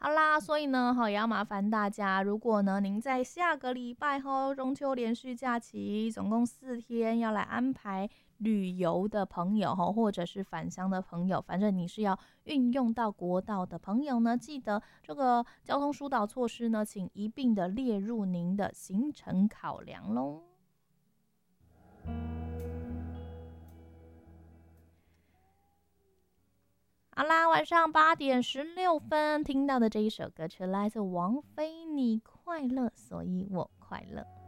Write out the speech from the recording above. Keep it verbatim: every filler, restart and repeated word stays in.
好啦，所以呢，哈，也要麻烦大家，如果呢，您在下个礼拜后中秋连续假期，总共四天要来安排旅游的朋友哈，或者是返乡的朋友，反正你是要运用到国道的朋友呢，记得这个交通疏导措施呢，请一并的列入您的行程考量喽。好啦，晚上八点十六分听到的这一首歌曲来自王菲，你快乐，所以我快乐。